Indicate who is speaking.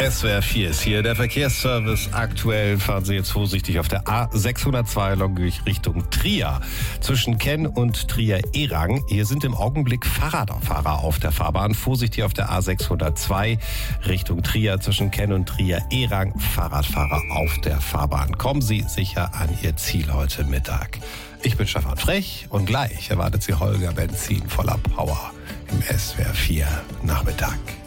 Speaker 1: SWR 4 ist hier, der Verkehrsservice. Aktuell fahren Sie jetzt vorsichtig auf der A602 Longueuil Richtung Trier. Zwischen Kenn und Trier-Erang. Hier sind im Augenblick Fahrradfahrer auf der Fahrbahn. Vorsichtig auf der A602 Richtung Trier. Zwischen Kenn und Trier-Erang. Fahrradfahrer auf der Fahrbahn. Kommen Sie sicher an Ihr Ziel heute Mittag. Ich bin Stefan Frech und gleich erwartet Sie Holger Benzin voller Power im SWR 4 Nachmittag.